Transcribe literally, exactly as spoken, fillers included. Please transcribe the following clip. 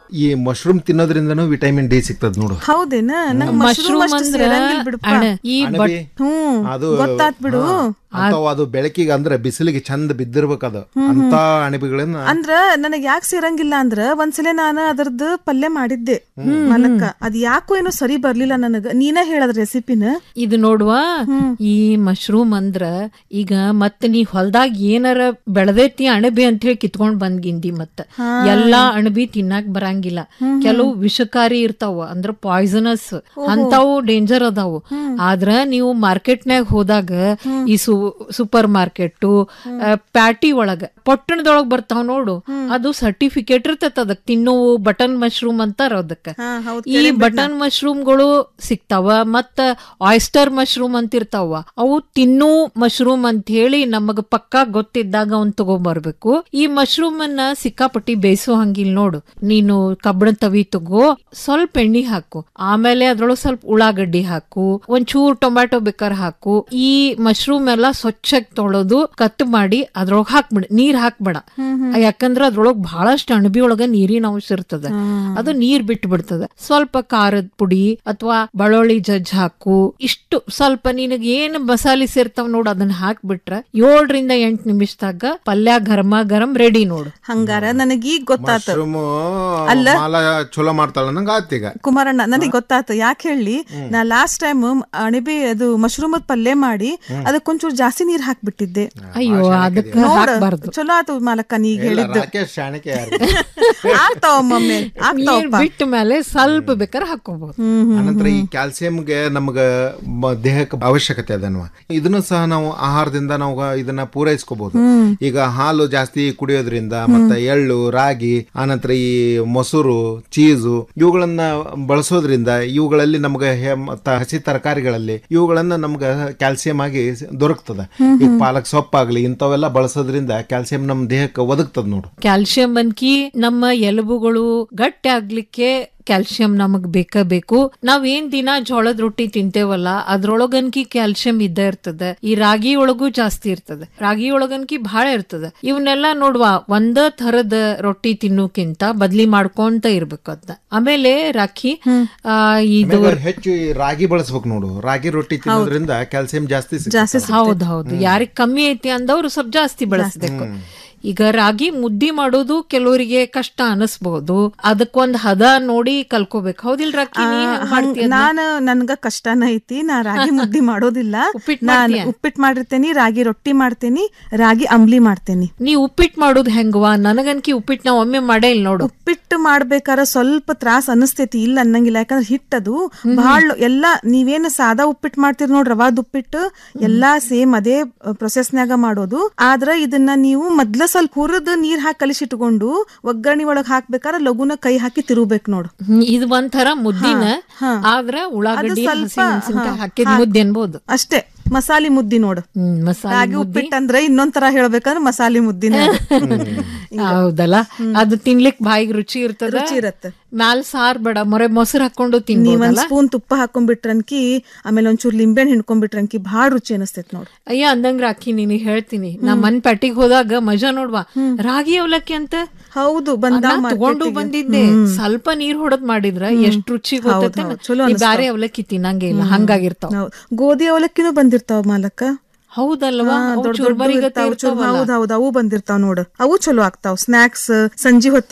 ಈ mushroom ತಿನ್ನೋದ್ರಿಂದನೂ vitamin D ಸಿಗ್ತದ ನೋಡು. ಹೌದೇನ? ಮಶ್ರೂಮ್ ಅಂದ್ರೆ ಅದು ಅದು ಬೆಳಕಿಗೆ ಅಂದ್ರೆ ಬಿಸಿಲಿಗೆ ಚಂದ ಬಿದ್ದಿರ್ಬೇಕದು ಅಂತ ಅಣಬೆಗಳನ್ನ. ಅಂದ್ರ ನನಗ್ ಯಾಕೆ ಸೇರಂಗಿಲ್ಲ ಅಂದ್ರ ಒಂದ್ಸಲ ನಾನು ಅದ್ರದ್ದು ಪಲ್ಯ ಮಾಡಿದ್ದೆ ಮಲಕ್ಕ, ಅದ್ ಯಾಕೋ ಏನೋ ಸರಿ ಬರ್ಲಿಲ್ಲ ನನಗ. ನೀನ ಹೇಳದ್ ರೆಸಿಪಿನ. ಇದು ನೋಡುವ, ಈ ಮಶ್ರೂಮ್ ಅಂದ್ರ ಈಗ ಮತ್ ನೀ ಹೊಲ್ದಾಗ ಏನಾರ ಬೆಳೆದೈತಿ ಅಣಬೆ ಅಂತ ಹೇಳಿ ಕಿತ್ಕೊಂಡ್ ಬಂದ್ಗಿಂದಿ, ಮತ್ತ ಎಲ್ಲಾ ಅಣಬಿ ತಿನ್ನಾಕ್ ಬರಂಗಿಲ್ಲ. ಕೆಲವು ವಿಷಕಾರಿ ಇರ್ತಾವ, ಅಂದ್ರ ಪಾಯ್ಸನಸ್ ಅಂತಾವು ಡೇಂಜರ್ ಅದಾವು. ಆದ್ರ ನೀವು ಮಾರ್ಕೆಟ್ನ್ಯಾಗ ಹೋದಾಗ ಈ ಸೂಪರ್ ಮಾರ್ಕೆಟ್ ಪ್ಯಾಟಿ ಒಳಗ ಪೊಟ್ಟಣದೊಳಗ್ ಬರ್ತಾವ್ ನೋಡು, ಅದು ಸರ್ಟಿಫಿಕೇಟ್ ಇರ್ತೈತ ಅದಕ್ ತಿನ್ನುವು ಬಟನ್ ಮಶ್ರೂಮ್ ಅಂತಾರ ಅದಕ್ಕ. ಈ ಬಟನ್ ಮಶ್ರೂಮ್ ಗಳು ಸಿಗ್ತಾವ, ಮತ್ತ ಆಯಿಸ್ಟರ್ ಮಶ್ರೂಮ್ ಅಂತ ಇರ್ತಾವ. ಅವು ತಿನ್ನು ಮಶ್ರೂಮ್ ಅಂತ ಹೇಳಿ ನಮಗ ಪಕ್ಕಾ ಗೊತ್ತಿದ್ದಾಗ ಅವ್ನ್ ತಗೊಂಡ್ಬರ್ಬೇಕು. ಈ ಮಶ್ರೂಮ್ ಅನ್ನ ಸಿಕ್ಕಾಪಟ್ಟಿ ಬೇಯಿಸೋ ಹಂಗಿಲ್ ನೋಡು. ನೀನು ಕಬ್ಬಣ ತವಿ ತಗೋ, ಸ್ವಲ್ಪ ಎಣ್ಣಿ ಹಾಕು, ಆಮೇಲೆ ಅದ್ರೊಳಗೆ ಸ್ವಲ್ಪ ಉಳ್ಳಾಗಡ್ಡಿ ಹಾಕು, ಒಂಚೂರ್ ಟೊಮ್ಯಾಟೊ ಬೇಕಾರ್ ಹಾಕು. ಈ ಮಶ್ರೂಮ್ ಎಲ್ಲ ಸ್ವಚ್ಛಾಗಿ ತೊಳೆದು ಕಟ್ ಮಾಡಿ ಅದ್ರೊಳಗ್ ಹಾಕ್ಬಿಡ, ನೀರ್ ಹಾಕ್ಬೇಡ. ಯಾಕಂದ್ರ ಅದ್ರೊಳಗ್ ಬಹಳಷ್ಟು ಅಣಬಿ ಒಳಗ ನೀರಿನ ಅಂಶ ಇರ್ತದ, ಅದು ನೀರ್ ಬಿಟ್ಟು ಬಿಡ್ತದ. ಸ್ವಲ್ಪ ಖಾರದ ಪುಡಿ ಅಥವಾ ಬೆಳ್ಳುಳ್ಳಿ ಜಜ್ಜ್ ಹಾಕು. ಇಷ್ಟು ಸ್ವಲ್ಪ ನಿನಗ್ ಏನ್ ಮಸಾಲೆ ಸೇರ್ತಾವ್ ನೋಡು ಅದನ್ನ ಹಾಕ್ಬಿಟ್ರ ಏಳರಿಂದ ಎಂಟು ನಿಮಿಷದಾಗ ಪಲ್ಯ ಗರಮ ಗರಂ ರೆಡಿ ನೋಡು. ಹಂಗಾರ ನನಗ್ ಈಗ ಗೊತ್ತಾತ, ಅಲ್ಲ ಚಲೋ ಮಾಡ್ತಾಳ ನಂಗ ಆತೀಗ ಕುಮಾರಣ್ಣ. ನನಗ್ ಗೊತ್ತಾತ. ಯಾಕೆ ಹೇಳಿ, ನಾ ಲಾಸ್ಟ್ ಟೈಮ್ ಅಣಬೆ ಅದು ಮಶ್ರೂಮ್ ಪಲ್ಯ ಮಾಡಿ ಅದಕ್ಕೊಂಚೂರು ಜಾಸ್ತಿ ನೀರ್ ಹಾಕ್ಬಿಟ್ಟಿದ್ದೆ. ಅಯ್ಯೋ, ಅದಕ್ಕೆ ಹಾಕ್ಬಾರ್ದು. ಚಲೋ ಆತು ಮಾಲಕ್ಕ ನೀಗ ಹೇಳಿದ್ದು. ಬಿಟ್ಟ ಮೇಲೆ ಸ್ವಲ್ಪ ಬೇಕಾದ್ರೆ ಹಾಕೋಬಹುದು. ಅನಂತರ ಈ ಕ್ಯಾಲ್ಸಿಯಂಗೆ ನಮ್ಗ ದೇಹಕ್ಕೆ ಅವಶ್ಯಕತೆ ಅದನ್ವ, ಇದನ್ನು ಸಹ ನಾವು ಆಹಾರದಿಂದ ನಾವು ಇದನ್ನ ಪೂರೈಸ್ಕೋಬಹುದು. ಈಗ ಹಾಲು ಜಾಸ್ತಿ ಕುಡಿಯೋದ್ರಿಂದ ಮತ್ತೆ ಎಳ್ಳು, ರಾಗಿ, ಆನಂತರ ಈ ಮೊಸರು, ಚೀಸು ಇವುಗಳನ್ನ ಬಳಸೋದ್ರಿಂದ ಇವುಗಳಲ್ಲಿ ನಮ್ಗೆ ಹಸಿ ತರಕಾರಿಗಳಲ್ಲಿ ಇವುಗಳನ್ನ ನಮ್ಗ ಕ್ಯಾಲ್ಸಿಯಂ ಆಗಿ ದೊರಕ್ತದ. ಈಗ ಪಾಲಕ್ ಸೊಪ್ಪಾಗ್ಲಿ ಇಂಥವೆಲ್ಲ ಬಳಸೋದ್ರಿಂದ ಕ್ಯಾಲ್ಸಿಯಂ ನಮ್ ದೇಹಕ್ಕೆ ಒದಗ್ತದ ನೋಡು. ಕ್ಯಾಲ್ಸಿಯಂ ಅನ್ಕಿ ನಮ್ಮ ಎಲುಬುಗಳು ಗಟ್ಟಿ ಆಗ್ಲಿಕ್ಕೆ ಕ್ಯಾಲ್ಸಿಯಂ ನಮಗ್ ಬೇಕ ಬೇಕು. ನಾವ್ ಏನ್ ದಿನ ಜೋಳದ ರೊಟ್ಟಿ ತಿಂತೇವಲ್ಲ ಅದ್ರೊಳಗನ್ಕಿ ಕ್ಯಾಲ್ಸಿಯಂ ಇದ್ದ ಇರ್ತದ. ಈ ರಾಗಿ ಒಳಗೂ ಜಾಸ್ತಿ ಇರ್ತದ, ರಾಗಿ ಒಳಗನ್ಕಿ ಬಹಳ ಇರ್ತದ. ಇವನ್ನೆಲ್ಲ ನೋಡುವ ಒಂದ ಥರದ ರೊಟ್ಟಿ ತಿನ್ನೋಕ್ಕಿಂತ ಬದ್ಲಿ ಮಾಡ್ಕೊಂತ ಇರ್ಬೇಕು ಅದ್ನ. ಆಮೇಲೆ ರಾಖಿ ಇದು ಹೆಚ್ಚು ರಾಗಿ ಬಳಸ್ಬೇಕು ನೋಡು. ರಾಗಿ ರೊಟ್ಟಿ ತಿನ್ನೋದ್ರಿಂದ ಕ್ಯಾಲ್ಸಿಯಂ ಜಾಸ್ತಿ. ಹೌದ್ ಹೌದು, ಯಾರಿಗ್ ಕಮ್ಮಿ ಐತಿ ಅಂದವ್ರು ಸ್ವಲ್ಪ ಜಾಸ್ತಿ ಬಳಸ್ಬೇಕು. ಈಗ ರಾಗಿ ಮುದ್ದಿ ಮಾಡೋದು ಕೆಲವರಿಗೆ ಕಷ್ಟ ಅನಿಸ್ಬಹುದು, ಅದಕ್ಕೊಂದ್ ಹದ ನೋಡಿ ಕಲ್ಕೋಬೇಕು. ಹೌದಿಲ್ ರಾಕಿ? ನಾನು ನನ್ಗ ಕಷ್ಟನ ಐತಿ, ನಾ ರಾಗಿ ಮುದ್ದಿ ಮಾಡೋದಿಲ್ಲ. ನಾನು ಉಪ್ಪಿಟ್ಟು ಮಾಡಿರ್ತೇನಿ, ರಾಗಿ ರೊಟ್ಟಿ ಮಾಡ್ತೇನಿ, ರಾಗಿ ಅಂಬ್ಲಿ ಮಾಡ್ತೇನಿ. ನೀ ಉಪ್ಪಿಟ್ಟು ಮಾಡೋದು ಹೆಂಗವಾ? ನನಗನ್ಕಿ ಉಪ್ಪಿಟ್ಟು ನಾ ಒಮ್ಮೆ ಮಾಡೇ ಇಲ್ಲ ನೋಡು. ಉಪ್ಪಿಟ್ಟು ಮಾಡ್ಬೇಕಾರ ಸ್ವಲ್ಪ ತ್ರಾಸ ಅನಿಸ್ತೈತಿ, ಇಲ್ಲ ಅನ್ನಂಗಿಲ್ಲ. ಯಾಕಂದ್ರೆ ಹಿಟ್ಟದು ಬಹಳ ಎಲ್ಲಾ ನೀವೇನು ಸಾದಾ ಉಪ್ಪಿಟ್ಟು ಮಾಡ್ತೀರಿ ನೋಡ್ರಿ, ರವಾದ ಉಪ್ಪಿಟ್ಟು ಎಲ್ಲಾ ಸೇಮ್ ಅದೇ ಪ್ರೊಸೆಸ್ನಾಗ ಮಾಡೋದು. ಆದ್ರ ಇದನ್ನ ನೀವು ಮೊದ್ಲ ಸ್ವಲ್ಪ ಹುರಿದು ನೀರ್ ಹಾಕಿ ಕಲಿಸಿಟ್ಕೊಂಡು ಒಗ್ಗರಣೆ ಒಳಗ್ ಹಾಕ್ಬೇಕಾರ ಲಘುನ ಕೈ ಹಾಕಿ ತಿರುಗ್ಬೇಕು ನೋಡು. ಇದು ಒಂಥರ ಮುದ್ದಿನ, ಆದ್ರ ಉಳ್ಳಾಗಡ್ಡಿ ಹಾಕಿದ ಮುದ್ದೆ ಅನ್ಬೋದು ಅಷ್ಟೇ. ಮಸಾಲೆ ಮುದ್ದಿ ನೋಡು. ರಾಗಿ ಉಪ್ಪಿಟ್ಟು ಅಂದ್ರೆ ಇನ್ನೊಂದ್ ತರ ಹೇಳ್ಬೇಕಂದ್ರೆ ಮಸಾಲೆ ಮುದ್ದಿನ. ಹೌದಲ್ಲ, ಅದು ತಿನ್ಲಿಕ್ ಬಾಯಿಗೆ ರುಚಿ ಇರ್ತದ, ರುಚಿ ಇರತ್ತೆ. ಮ್ಯಾಲ್ ಸಾರ್ ಬೇಡ, ಮೊರೆ ಮೊಸರು ಹಾಕೊಂಡು ತಿನ್. ನೀವ್ ಒಂದ್ ಸ್ಪೂನ್ ತುಪ್ಪ ಹಾಕೊಂಡ್ಬಿಟ್ರನ್ಕಿ, ಆಮೇಲೆ ಒಂಚೂರು ಲಿಂಬೆಹಣ್ಣು ಹಿಂಡ್ಕೊಂಡ್ಬಿಟ್ರನ್ಕಿ ಭಾಳ ರುಚಿ ಅನಿಸ್ತೈತ್ ನೋಡು. ಅಯ್ಯ ಅಂದಂಗ ರಾಕಿ ನಿನಗೆ ಹೇಳ್ತೀನಿ, ನಾ ಮನ್ ಪ್ಯಾಟಿಗೆ ಹೋದಾಗ ಮಜಾ ನೋಡ್ವಾ, ರಾಗಿ ಅವಲಕ್ಕಿ ಅಂತ ಹೌದು ಬಂದ ತಗೊಂಡು ಬಂದಿದ್ದೆ. ಸ್ವಲ್ಪ ನೀರ್ ಹೊಡದ್ ಮಾಡಿದ್ರ ಎಷ್ಟ್ ರುಚಿ ಗೊತ್ತೈತೆ. ಬ್ಯಾರೆ ಅವಲಕ್ಕಿ ತಿನ್ನಂಗೆ ಇಲ್ಲ, ಹಂಗಾಗಿರ್ತಾವ. ಗೋಧಿ ಅವಲಕ್ಕಿನೂ ಬಂದಿರ್ತಾವ ಮಾಲಕ್ಕ. ಹೌದಲ್ವಾ? ಹೌದೌದು, ಅವು ಬಂದಿರ್ತಾವ ನೋಡು, ಅವು ಚಲೋ ಆಗ್ತಾವ. ಸ್ನಾಕ್ಸ್ ಸಂಜೆ ಹೊತ್ತಿ